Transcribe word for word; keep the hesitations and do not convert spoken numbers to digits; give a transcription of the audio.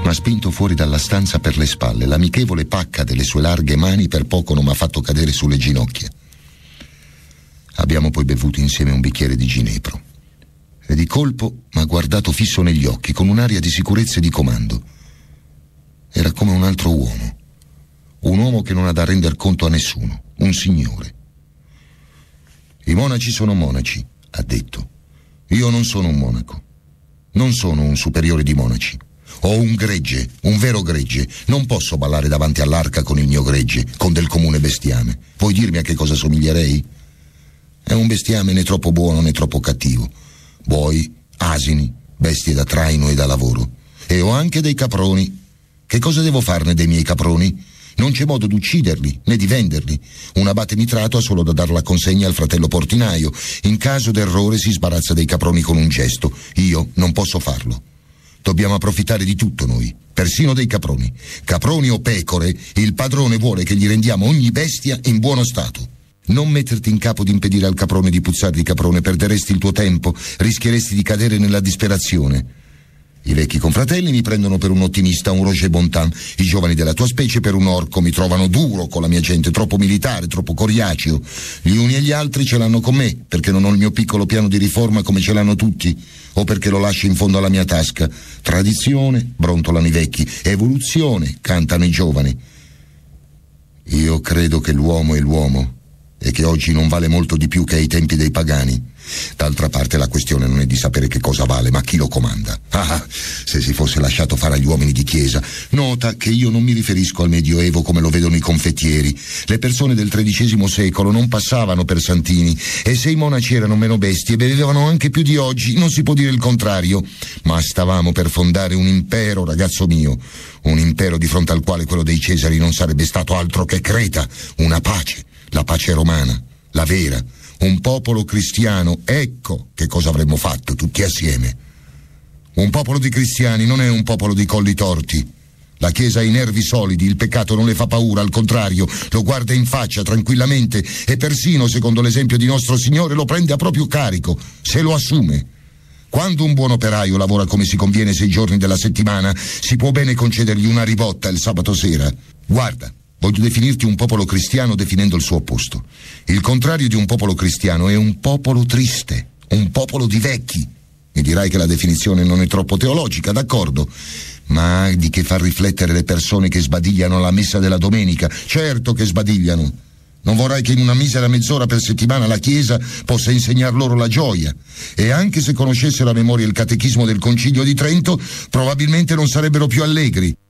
m'ha spinto fuori dalla stanza per le spalle. L'amichevole pacca delle sue larghe mani per poco non m'ha fatto cadere sulle ginocchia. Abbiamo poi bevuto insieme un bicchiere di ginepro. E di colpo m'ha guardato fisso negli occhi con un'aria di sicurezza e di comando. Era come un altro uomo. Un uomo che non ha da render conto a nessuno. Un signore. I monaci sono monaci, ha detto. Io non sono un monaco. Non sono un superiore di monaci. Ho un gregge, un vero gregge. Non posso ballare davanti all'arca con il mio gregge, con del comune bestiame. Puoi dirmi a che cosa somiglierei? È un bestiame né troppo buono né troppo cattivo. Buoi, asini, bestie da traino e da lavoro. E ho anche dei caproni. Che cosa devo farne dei miei caproni? Non c'è modo di ucciderli, né di venderli. Un abate mitrato ha solo da dar la consegna al fratello portinaio. In caso d'errore si sbarazza dei caproni con un gesto. Io non posso farlo. Dobbiamo approfittare di tutto noi, persino dei caproni. Caproni o pecore, il padrone vuole che gli rendiamo ogni bestia in buono stato. Non metterti in capo di impedire al caprone di puzzare di caprone, perderesti il tuo tempo, rischieresti di cadere nella disperazione. I vecchi confratelli mi prendono per un ottimista, un Roger Bontemps. I giovani della tua specie per un orco. Mi trovano duro con la mia gente, troppo militare, troppo coriaceo. Gli uni e gli altri ce l'hanno con me, perché non ho il mio piccolo piano di riforma come ce l'hanno tutti, o perché lo lascio in fondo alla mia tasca. Tradizione, brontolano i vecchi. Evoluzione, cantano i giovani. Io credo che l'uomo è l'uomo e che oggi non vale molto di più che ai tempi dei pagani. D'altra parte la questione non è di sapere che cosa vale, ma chi lo comanda. Ah, se si fosse lasciato fare agli uomini di chiesa. Nota che io non mi riferisco al Medioevo come lo vedono i confettieri. Le persone del tredicesimo secolo non passavano per santini, e se i monaci erano meno bestie bevevano anche più di oggi, non si può dire il contrario. Ma stavamo per fondare un impero, ragazzo mio, un impero di fronte al quale quello dei Cesari non sarebbe stato altro che Creta, una pace, la pace romana, la vera. Un popolo cristiano, ecco che cosa avremmo fatto tutti assieme. Un popolo di cristiani non è un popolo di colli torti. La Chiesa ha i nervi solidi, il peccato non le fa paura, al contrario, lo guarda in faccia tranquillamente e persino, secondo l'esempio di nostro Signore, lo prende a proprio carico, se lo assume. Quando un buon operaio lavora come si conviene sei giorni della settimana, si può bene concedergli una ribotta il sabato sera. Guarda, voglio definirti un popolo cristiano definendo il suo opposto. Il contrario di un popolo cristiano è un popolo triste, un popolo di vecchi. Mi dirai che la definizione non è troppo teologica, d'accordo, ma di che far riflettere le persone che sbadigliano alla messa della domenica. Certo che sbadigliano. Non vorrai che in una misera mezz'ora per settimana la Chiesa possa insegnar loro la gioia. E anche se conoscessero a memoria il catechismo del Concilio di Trento, probabilmente non sarebbero più allegri.